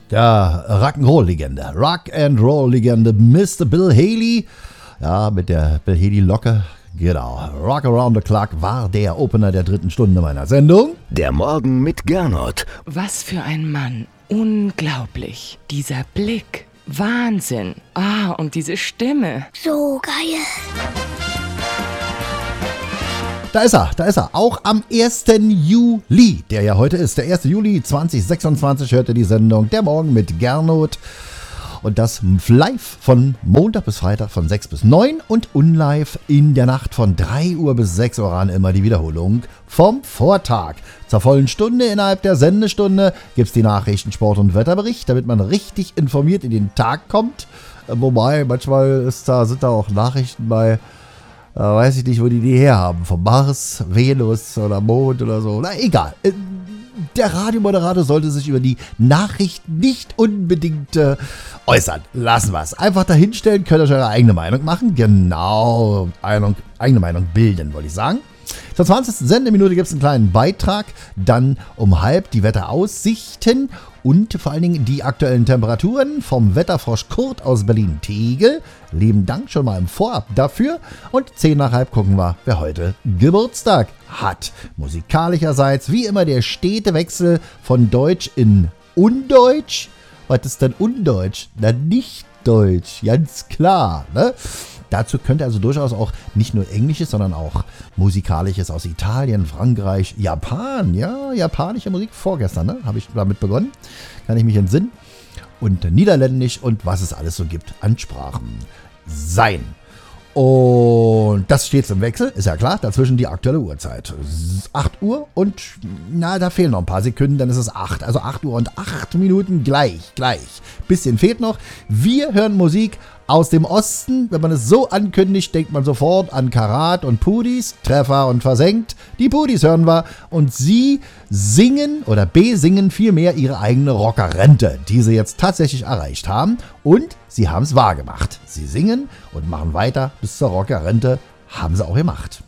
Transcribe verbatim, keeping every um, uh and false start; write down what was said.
Der Rock'n'Roll-Legende, Rock'n'Roll-Legende Mister Bill Haley, ja, mit der Bill Haley-Locke, genau. Rock Around the Clock war der Opener der dritten Stunde meiner Sendung. Der Morgen mit Gernot. Was für ein Mann, unglaublich, dieser Blick, Wahnsinn, ah, und diese Stimme. So geil. Da ist er, da ist er. Auch am ersten Juli, der ja heute ist. Der erste Juli zweitausendsechsundzwanzig hört ihr die Sendung Der Morgen mit Gernot. Und das live von Montag bis Freitag von sechs bis neun und unlive in der Nacht von drei Uhr bis sechs Uhr an immer die Wiederholung vom Vortag. Zur vollen Stunde innerhalb der Sendestunde gibt es die Nachrichten, Sport und Wetterbericht, damit man richtig informiert in den Tag kommt. Wobei, manchmal ist da, sind da auch Nachrichten bei... Äh, weiß ich nicht, wo die die herhaben. Vom Mars, Venus oder Mond oder so. Na, egal. Äh, der Radiomoderator sollte sich über die Nachrichten nicht unbedingt äh, äußern. Lassen wir es. Einfach dahinstellen, könnt ihr euch eure eigene Meinung machen. Genau, Meinung, eigene Meinung bilden, wollte ich sagen. Zur zwanzigsten Sendeminute gibt es einen kleinen Beitrag. Dann um halb die Wetteraussichten und vor allen Dingen die aktuellen Temperaturen vom Wetterfrosch Kurt aus Berlin-Tegel. Lieben Dank schon mal im Vorab dafür. Und zehn nach halb gucken wir, wer heute Geburtstag hat. Musikalischerseits wie immer der stete Wechsel von Deutsch in Undeutsch. Was ist denn Undeutsch? Na, nicht Deutsch, ganz klar, ne? Dazu könnte also durchaus auch nicht nur Englisches, sondern auch Musikalisches aus Italien, Frankreich, Japan. Ja, japanische Musik vorgestern, ne? Habe ich damit begonnen. Kann ich mich entsinnen. Und Niederländisch und was es alles so gibt an Sprachen sein. Und das steht im Wechsel, ist ja klar, dazwischen die aktuelle Uhrzeit. acht Uhr und, na, da fehlen noch ein paar Sekunden, dann ist es acht. Also acht Uhr und acht Minuten gleich, gleich. Bisschen fehlt noch. Wir hören Musik aus dem Osten. Wenn man es so ankündigt, denkt man sofort an Karat und Pudis, Treffer und Versenkt. Die Pudis hören wir und sie singen oder besingen vielmehr ihre eigene Rockerrente, die sie jetzt tatsächlich erreicht haben. Und sie haben es wahrgemacht. Sie singen und machen weiter bis zur Rockerrente. Haben sie auch gemacht.